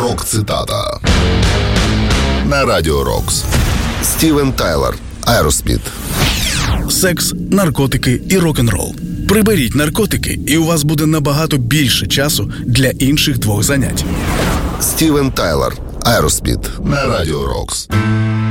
Рок-цитата на Радіо Рокс. Стівен Тайлер, Aerosmith. Секс, наркотики і рок-н-рол. Приберіть наркотики, і у вас буде набагато більше часу для інших двох занять. Стівен Тайлер, Aerosmith на Радіо Рокс.